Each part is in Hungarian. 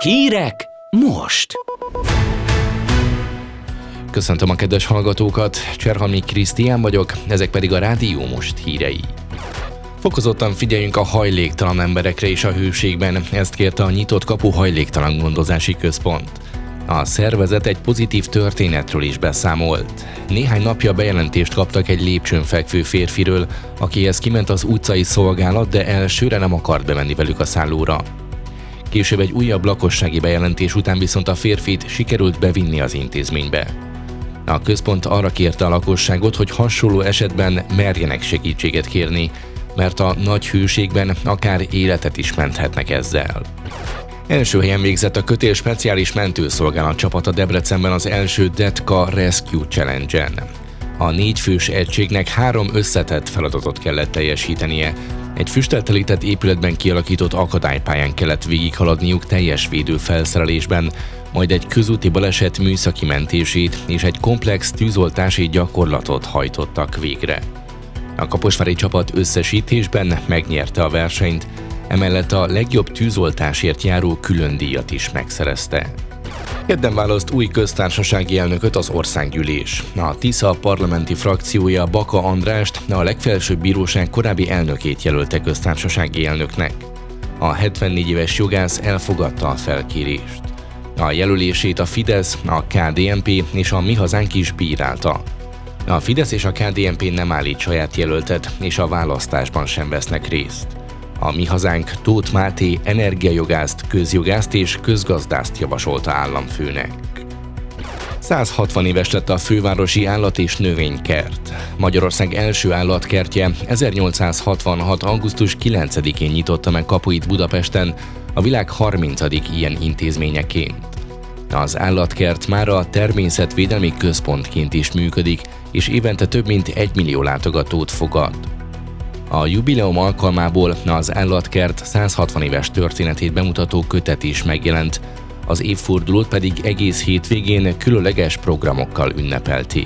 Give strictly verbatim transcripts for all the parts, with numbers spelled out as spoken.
Hírek most! Köszöntöm a kedves hallgatókat, Cserhalmi Krisztián vagyok, ezek pedig a Rádió Most hírei. Fokozottan figyeljünk a hajléktalan emberekre is a hőségben, ezt kérte a Nyitott Kapu Hajléktalan Gondozási Központ. A szervezet egy pozitív történetről is beszámolt. Néhány napja bejelentést kaptak egy lépcsőn fekvő férfiről, akihez kiment az utcai szolgálat, de elsőre nem akart bemenni velük a szállóra. Később egy újabb lakossági bejelentés után viszont a férfit sikerült bevinni az intézménybe. A központ arra kérte a lakosságot, hogy hasonló esetben merjenek segítséget kérni, mert a nagy hőségben akár életet is menthetnek ezzel. Első helyen végzett a Kötél Speciális Mentőszolgálat csapata Debrecenben az első Detka Rescue Challenge-en. A négy fős egységnek három összetett feladatot kellett teljesítenie. Egy füstteltelített épületben kialakított akadálypályán kellett végighaladniuk teljes védőfelszerelésben, majd egy közúti baleset műszaki mentését és egy komplex tűzoltási gyakorlatot hajtottak végre. A kaposvári csapat összesítésben megnyerte a versenyt, emellett a legjobb tűzoltásért járó külön díjat is megszerezte. Kedden választ új köztársasági elnököt az országgyűlés. A Tisza parlamenti frakciója Baka Andrást, a legfelsőbb bíróság korábbi elnökét jelölte köztársasági elnöknek. A hetvennégy éves jogász elfogadta a felkérést. A jelölését a Fidesz, a ká dé en pé és a Mi Hazánk is bírálta. A Fidesz és a ká dé en pé nem állít saját jelöltet, és a választásban sem vesznek részt. A Mi Hazánk Tóth Máté energiajogászt, közjogászt és közgazdászt javasolta államfőnek. száz hatvan éves lett a fővárosi állat- és növénykert. Magyarország első állatkertje ezernyolcszázhatvanhat. augusztus kilencedikén nyitotta meg kapuit Budapesten, a világ harmincadik ilyen intézményeként. Az állatkert már a természetvédelmi központként is működik, és évente több mint egy millió látogatót fogad. A jubileum alkalmából az állatkert száz hatvan éves történetét bemutató kötet is megjelent, az évfordulót pedig egész hétvégén különleges programokkal ünnepelték.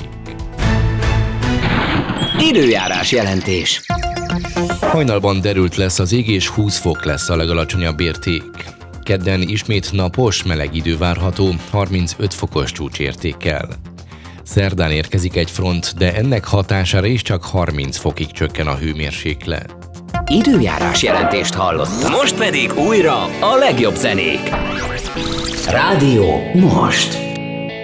Időjárás jelentés. Hajnalban derült lesz az ég és húsz fok lesz a legalacsonyabb érték. Kedden ismét napos, meleg idő várható, harmincöt fokos csúcsértékkel. Szerdán érkezik egy front, de ennek hatására is csak harminc fokig csökken a hőmérséklet. Időjárás jelentést hallott. Most pedig újra a legjobb zenék. Rádió Most.